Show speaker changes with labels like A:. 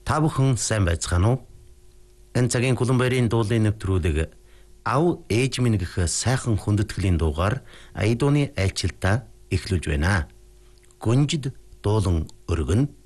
A: Та бүхэн сайн байцгаана уу? Энэ цагийн Колумбарын дуулын нэвтрүүлэг ав ээж минь гэх сайхан хүндэтгэлийн дуугаар Аидууны айлчилтаа эхлүүлж байна. Гүнжид дуулан өргөн